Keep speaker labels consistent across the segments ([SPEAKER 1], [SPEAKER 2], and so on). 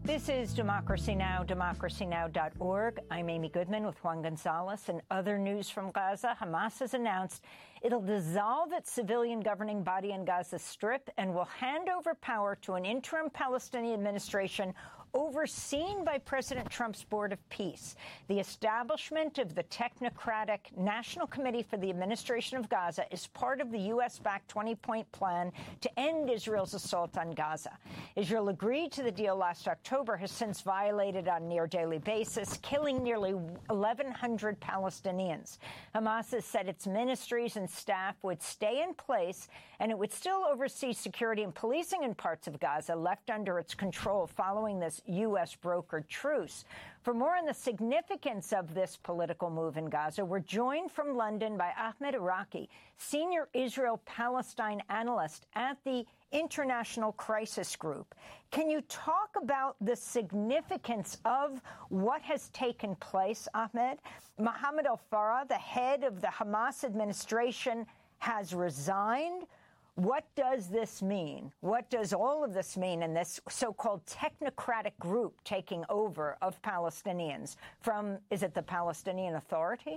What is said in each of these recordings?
[SPEAKER 1] This is Democracy Now!, democracynow.org. I'm Amy Goodman with Juan Gonzalez. And other news from Gaza, Hamas has announced it'll dissolve its civilian governing body in Gaza Strip and will hand over power to an interim Palestinian administration overseen by President Trump's Board of Peace. The establishment of the technocratic National Committee for the Administration of Gaza is part of the U.S.-backed 20-point plan to end Israel's assault on Gaza. Israel agreed to the deal last October, has since violated on a near-daily basis, killing nearly 1,100 Palestinians. Hamas has said its ministries and staff would stay in place, and it would still oversee security and policing in parts of Gaza left under its control following this U.S. brokered truce. For more on the significance of this political move in Gaza, we're joined from London by Ahmed Iraqi, senior Israel-Palestine analyst at the International Crisis Group. Can you talk about the significance of what has taken place, Ahmed? Mohammed al-Farah, the head of the Hamas administration, has resigned. What does this mean? What does all of this mean in this so-called technocratic group taking over of Palestinians from, is it the Palestinian Authority?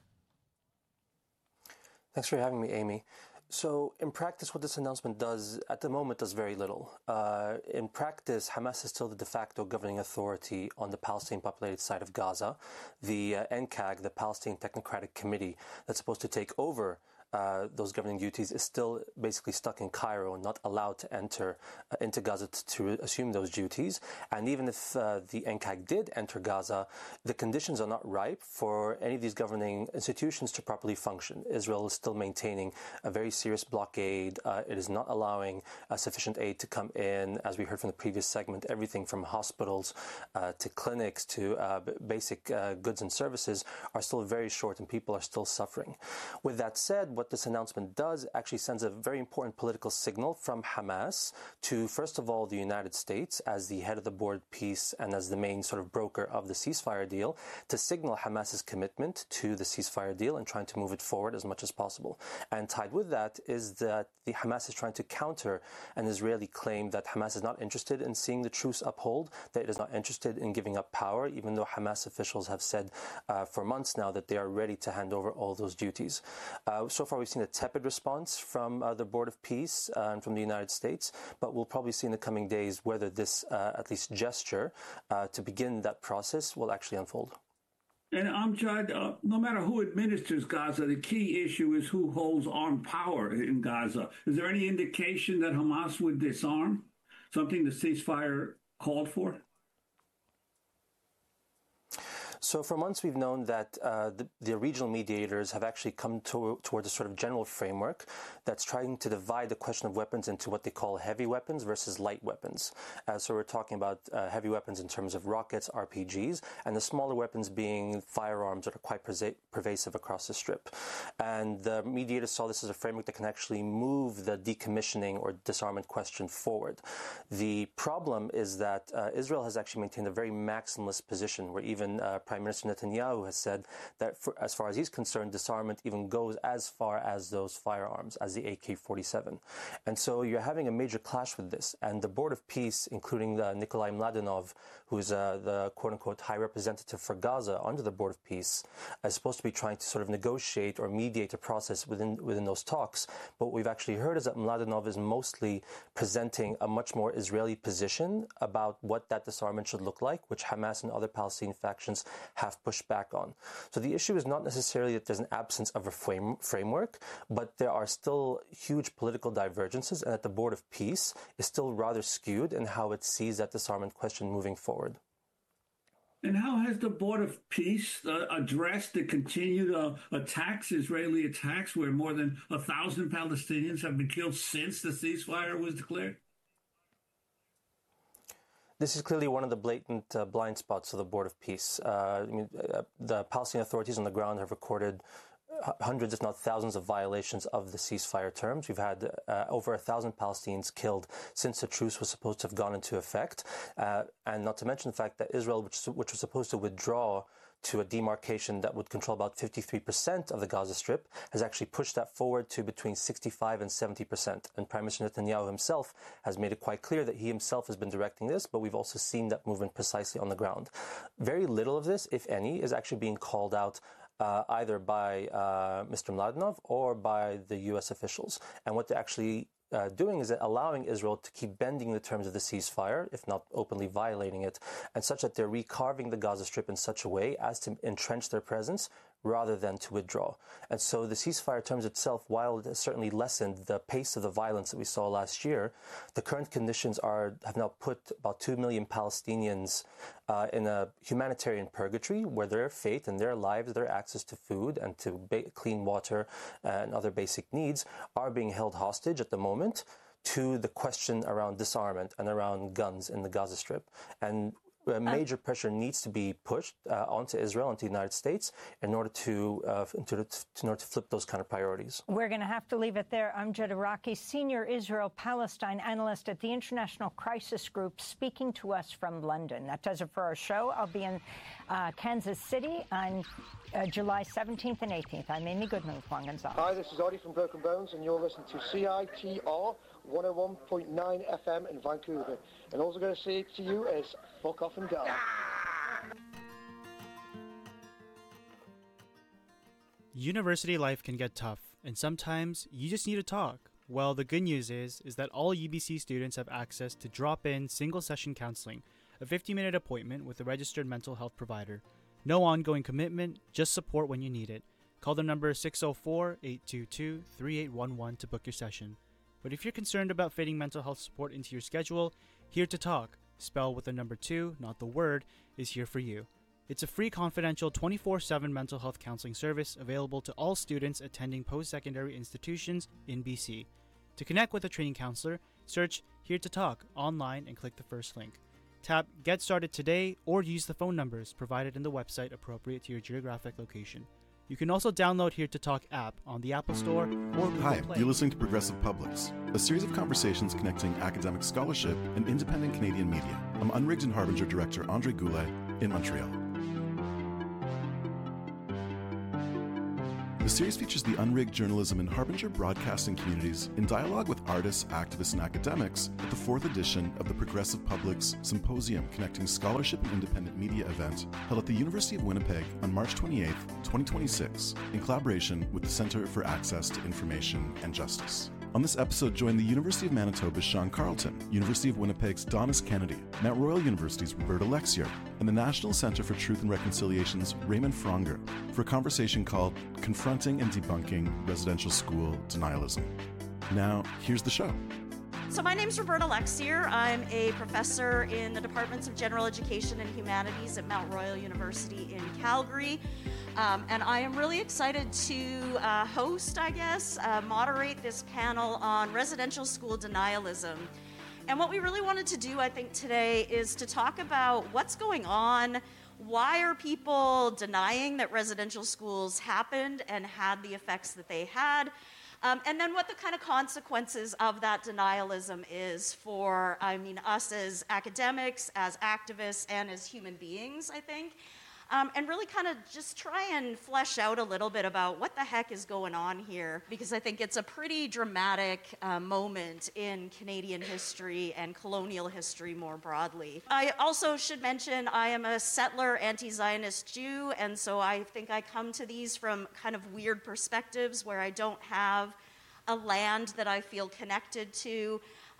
[SPEAKER 2] Thanks for having me, Amy. So in practice, what this announcement does at the moment does very little. In practice, Hamas is still the de facto governing authority on the Palestinian-populated side of Gaza. The NCAG, the Palestinian Technocratic Committee, that's supposed to take over those governing duties, is still basically stuck in Cairo and not allowed to enter into Gaza to assume those duties. And even if the NCAG did enter Gaza, the conditions are not ripe for any of these governing institutions to properly function. Israel is still maintaining a very serious blockade. It is not allowing sufficient aid to come in. As we heard from the previous segment, everything from hospitals to clinics to basic goods and services are still very short, and people are still suffering. With that said, what this announcement does actually sends a very important political signal from Hamas to, first of all, the United States as the head of the Board of Peace and as the main sort of broker of the ceasefire deal, to signal Hamas's commitment to the ceasefire deal and trying to move it forward as much as possible. And tied with that is that the Hamas is trying to counter an Israeli claim that Hamas is not interested in seeing the truce uphold, that it is not interested in giving up power, even though Hamas officials have said for months now that they are ready to hand over all those duties. So far, we've seen a tepid response from the Board of Peace and from the United States, but we'll probably see in the coming days whether this, at least gesture, to begin that process will actually unfold.
[SPEAKER 3] And Amjad, no matter who administers Gaza, the key issue is who holds armed power in Gaza. Is there any indication that Hamas would disarm, something the ceasefire called for?
[SPEAKER 2] So for months, we've known that the regional mediators have actually come towards a sort of general framework that's trying to divide the question of weapons into what they call heavy weapons versus light weapons. So we're talking about heavy weapons in terms of rockets, RPGs, and the smaller weapons being firearms that are quite pervasive across the Strip. And the mediators saw this as a framework that can actually move the decommissioning or disarmament question forward. The problem is that Israel has actually maintained a very maximalist position where even Prime Minister Netanyahu has said that as far as he's concerned, disarmament even goes as far as those firearms, as the AK-47. And so you're having a major clash with this. And the Board of Peace, including Nikolai Mladenov, who's the quote-unquote high representative for Gaza under the Board of Peace, is supposed to be trying to sort of negotiate or mediate a process within those talks. But what we've actually heard is that Mladenov is mostly presenting a much more Israeli position about what that disarmament should look like, which Hamas and other Palestinian factions have pushed back on. So the issue is not necessarily that there's an absence of a framework, but there are still huge political divergences, and that the Board of Peace is still rather skewed in how it sees that disarmament question moving forward.
[SPEAKER 3] And how has the Board of Peace addressed the continued attacks, Israeli attacks, where more than 1,000 Palestinians have been killed since the ceasefire was declared?
[SPEAKER 2] This is clearly one of the blatant blind spots of the Board of Peace. The Palestinian authorities on the ground have recorded hundreds, if not thousands, of violations of the ceasefire terms. We've had over 1,000 Palestinians killed since the truce was supposed to have gone into effect. And not to mention the fact that Israel, which was supposed to withdraw to a demarcation that would control about 53% of the Gaza Strip, has actually pushed that forward to between 65 and 70%. And Prime Minister Netanyahu himself has made it quite clear that he himself has been directing this, but we've also seen that movement precisely on the ground. Very little of this, if any, is actually being called out either by Mr. Mladenov or by the U.S. officials. And what they're actually doing is allowing Israel to keep bending the terms of the ceasefire, if not openly violating it, and such that they're recarving the Gaza Strip in such a way as to entrench their presence rather than to withdraw. And so the ceasefire terms itself, while it has certainly lessened the pace of the violence that we saw last year, the current conditions have now put about 2 million Palestinians in a humanitarian purgatory where their fate and their lives, their access to food and to clean water and other basic needs are being held hostage at the moment to the question around disarmament and around guns in the Gaza Strip. And major pressure needs to be pushed onto Israel and to the United States in order to flip those kind of priorities.
[SPEAKER 1] We're going to have to leave it there. Amjad Araki, senior Israel-Palestine analyst at the International Crisis Group, speaking to us from London. That does it for our show. I'll be in Kansas City on July 17th and 18th. I'm Amy Goodman with Juan Gonzalez.
[SPEAKER 4] Hi, this is Audie from Broken Bones, and you're listening to CITR 101.9 FM in Vancouver. And all I'm going to say to you is, fuck off and die.
[SPEAKER 5] University life can get tough, and sometimes you just need to talk. Well, the good news is that all UBC students have access to drop-in single-session counseling, a 50-minute appointment with a registered mental health provider. No ongoing commitment, just support when you need it. Call the number 604-822-3811 to book your session. But if you're concerned about fitting mental health support into your schedule, Here to Talk, spelled with the number 2, not the word, is here for you. It's a free, confidential, 24/7 mental health counseling service available to all students attending post-secondary institutions in BC. To connect with a training counselor, search Here to Talk online and click the first link. Tap Get Started today or use the phone numbers provided in the website appropriate to your geographic location. You can also download Here to Talk app on the Apple Store or Google
[SPEAKER 6] Hi,
[SPEAKER 5] Play.
[SPEAKER 6] you're listening to Progressive Publics, a series of conversations connecting academic scholarship and independent Canadian media. I'm Unrigged and Harbinger director Andre Goulet in Montreal. The series features the unrigged journalism and Harbinger broadcasting communities in dialogue with artists, activists, and academics at the 4th edition of the Progressive Publics Symposium Connecting Scholarship and Independent Media event held at the University of Winnipeg on March 28, 2026, in collaboration with the Centre for Access to Information and Justice. On this episode, join the University of Manitoba's Sean Carlton, University of Winnipeg's Donis Kennedy, Mount Royal University's Roberta Lexier, and the National Centre for Truth and Reconciliation's Raymond Fronger for a conversation called Confronting and Debunking Residential School Denialism. Now, here's the show.
[SPEAKER 7] So my name's Roberta Lexier. I'm a professor in the Departments of General Education and Humanities at Mount Royal University in Calgary. And I am really excited to host, moderate this panel on residential school denialism. And what we really wanted to do, I think, today is to talk about what's going on. Why are people denying that residential schools happened and had the effects that they had? And then what the kind of consequences of that denialism is for, us as academics, as activists, and as human beings, I think. And really kind of just try and flesh out a little bit about what the heck is going on here, because I think it's a pretty dramatic moment in Canadian history and colonial history more broadly. I also should mention I am a settler anti-Zionist Jew, and so I think I come to these from kind of weird perspectives where I don't have a land that I feel connected to.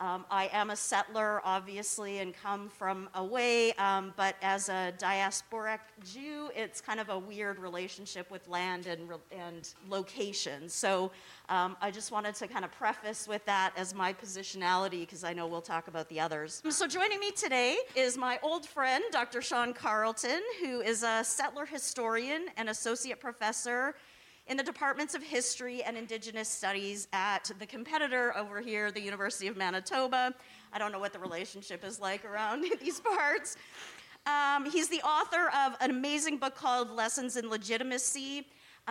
[SPEAKER 7] I am a settler, obviously, and come from away, but as a diasporic Jew, it's kind of a weird relationship with land and location. So I just wanted to kind of preface with that as my positionality, because I know we'll talk about the others. So joining me today is my old friend, Dr. Sean Carlton, who is a settler historian and associate professor in the Departments of History and Indigenous Studies at the competitor over here, the University of Manitoba. I don't know what the relationship is like around these parts. He's the author of an amazing book called Lessons in Legitimacy,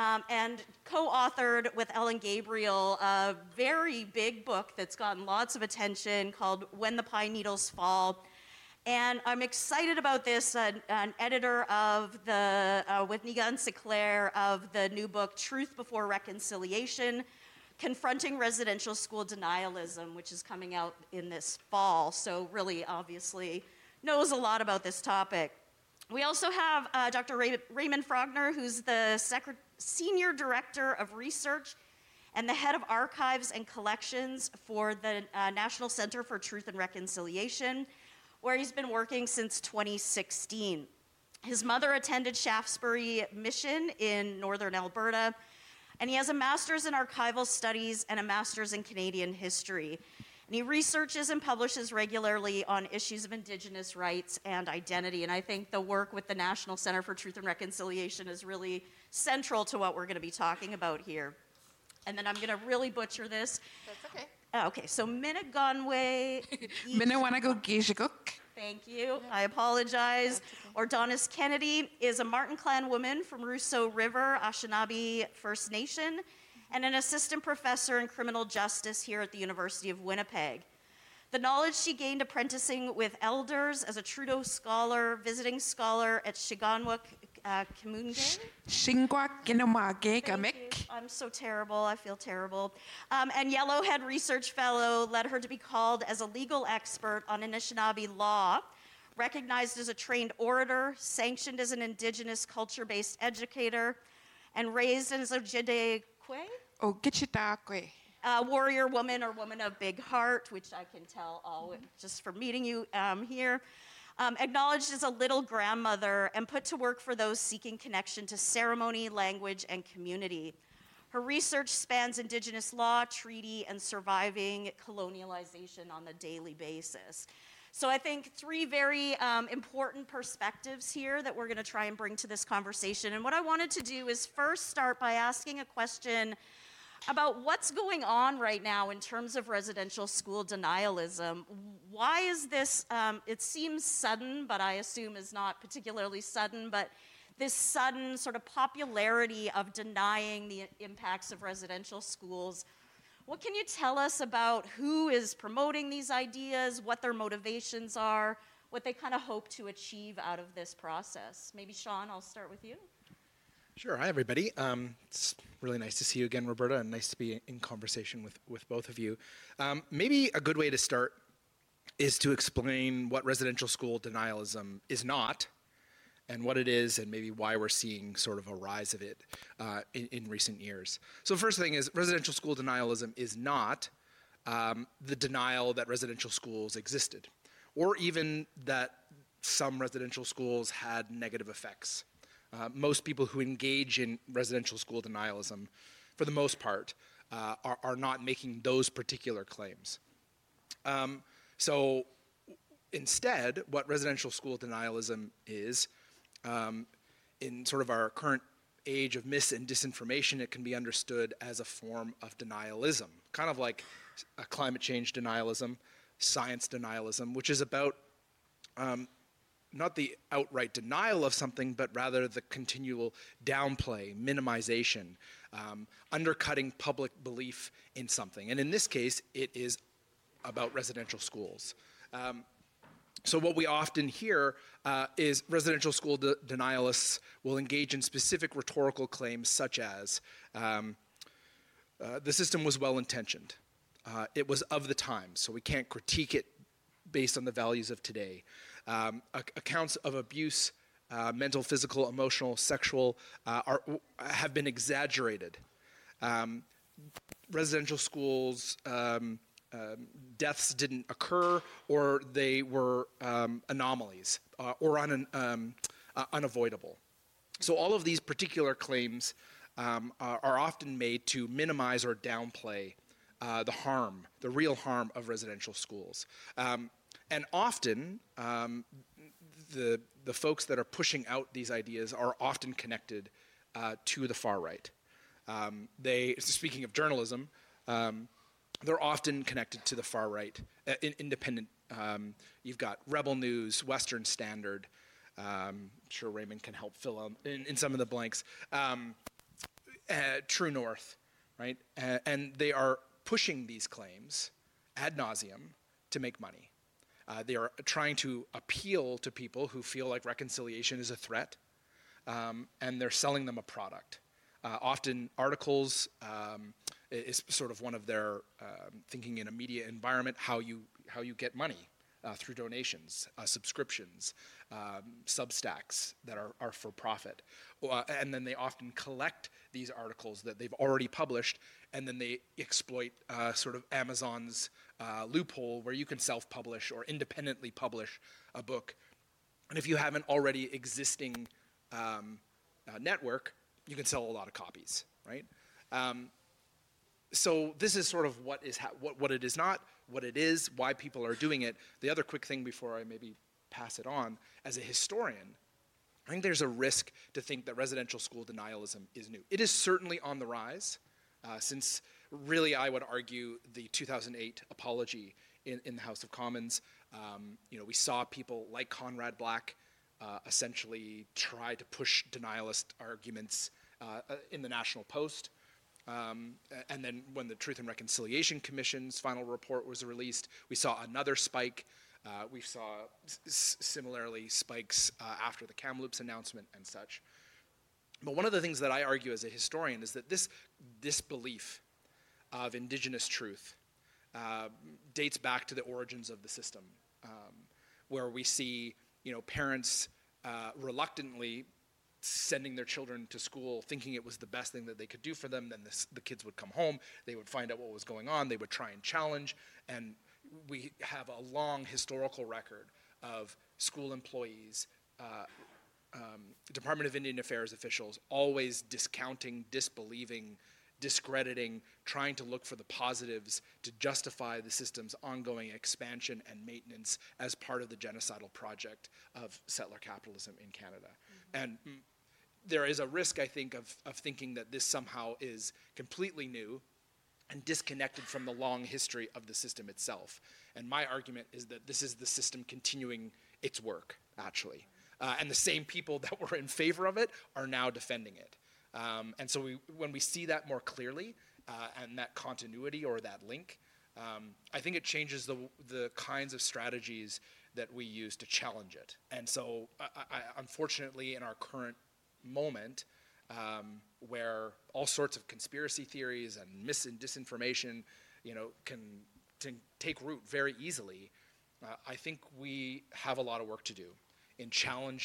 [SPEAKER 7] and co-authored with Ellen Gabriel a very big book that's gotten lots of attention called When the Pine Needles Fall. And I'm excited about this. An editor of the, with Nigan Seclair, of the new book, Truth Before Reconciliation, Confronting Residential School Denialism, which is coming out in this fall. So really, obviously, knows a lot about this topic. We also have Dr. Raymond Frogner, who's the Senior Director of Research and the Head of Archives and Collections for the National Center for Truth and Reconciliation, where he's been working since 2016. His mother attended Shaftesbury Mission in northern Alberta, and he has a master's in archival studies and a master's in Canadian history. And he researches and publishes regularly on issues of Indigenous rights and identity. And I think the work with the National Center for Truth and Reconciliation is really central to what we're going to be talking about here. And then I'm going to really butcher this.
[SPEAKER 8] That's okay.
[SPEAKER 7] Okay, so Minnegonwe.
[SPEAKER 8] Minnewanagogishiguk.
[SPEAKER 7] Thank you. I apologize. Okay. Ordonis Kennedy is a Martin Clan woman from Russo River, Anishinaabe First Nation, and an assistant professor in criminal justice here at the University of Winnipeg. The knowledge she gained apprenticing with elders as a Trudeau scholar, visiting scholar at Shiganwak Kimunge. I'm so terrible. I feel terrible. And Yellowhead Research Fellow led her to be called as a legal expert on Anishinaabe law, recognized as a trained orator, sanctioned as an Indigenous culture-based educator, and raised as a Ojibwe warrior woman or woman of big heart, which I can tell all just from meeting you here. Acknowledged as a little grandmother and put to work for those seeking connection to ceremony, language, and community. Her research spans Indigenous law, treaty, and surviving colonialization on a daily basis. So I think three very important perspectives here that we're going to try and bring to this conversation. And what I wanted to do is first start by asking a question about what's going on right now in terms of residential school denialism. Why is this, it seems sudden, but I assume is not particularly sudden, but this sudden sort of popularity of denying the impacts of residential schools. What can you tell us about who is promoting these ideas, what their motivations are, what they kind of hope to achieve out of this process? Maybe Sean, I'll start with you.
[SPEAKER 9] Sure. Hi, everybody. It's really nice to see you again, Roberta, and nice to be in conversation with both of you. Maybe a good way to start is to explain what residential school denialism is not, and what it is, and maybe why we're seeing sort of a rise of it in recent years. So the first thing is residential school denialism is not the denial that residential schools existed, or even that some residential schools had negative effects. Most people who engage in residential school denialism, for the most part, are not making those particular claims. So instead, what residential school denialism is, in sort of our current age of mis and disinformation, it can be understood as a form of denialism, kind of like climate change denialism, science denialism, which is about not the outright denial of something, but rather the continual downplay, minimization, undercutting public belief in something. And in this case, it is about residential schools. So what we often hear is residential school denialists will engage in specific rhetorical claims such as, the system was well-intentioned. It was of the times, so we can't critique it based on the values of today. Accounts of abuse, mental, physical, emotional, sexual, have been exaggerated. Residential schools, deaths didn't occur, or they were anomalies, or unavoidable. So all of these particular claims are often made to minimize or downplay the real harm of residential schools. And often, the folks that are pushing out these ideas are often connected to the far right. Speaking of journalism, they're often connected to the far right, independent. You've got Rebel News, Western Standard. I'm sure Raymond can help fill in some of the blanks. True North, right? And they are pushing these claims ad nauseum to make money. They are trying to appeal to people who feel like reconciliation is a threat, and they're selling them a product. Often articles is sort of one of their thinking in a media environment, how you get money through donations, subscriptions, Substacks that are for profit. And then they often collect these articles that they've already published, and then they exploit sort of Amazon's loophole where you can self-publish or independently publish a book. And if you have an already existing network, you can sell a lot of copies, right? So this is sort of what it is not, what it is, why people are doing it. The other quick thing before I maybe pass it on, as a historian, I think there's a risk to think that residential school denialism is new. It is certainly on the rise, since really I would argue the 2008 apology in the House of Commons. We saw people like Conrad Black essentially try to push denialist arguments in the National Post. And then when the Truth and Reconciliation Commission's final report was released, we saw another spike. We saw similarly spikes after the Kamloops announcement and such. But one of the things that I argue as a historian is that this belief of Indigenous truth dates back to the origins of the system, where we see parents reluctantly sending their children to school thinking it was the best thing that they could do for them. Then the kids would come home, they would find out what was going on, they would try and challenge, and we have a long historical record of school employees, Department of Indian Affairs officials always discounting, disbelieving, discrediting, trying to look for the positives to justify the system's ongoing expansion and maintenance as part of the genocidal project of settler capitalism in Canada. Mm-hmm. And there is a risk, I think, of thinking that this somehow is completely new and disconnected from the long history of the system itself. And my argument is that this is the system continuing its work, actually. And the same people that were in favor of it are now defending it. And so when we see that more clearly, and that continuity or that link, I think it changes the kinds of strategies that we use to challenge it. And so unfortunately, in our current moment, where all sorts of conspiracy theories and and disinformation, can take root very easily, I think we have a lot of work to do in challenging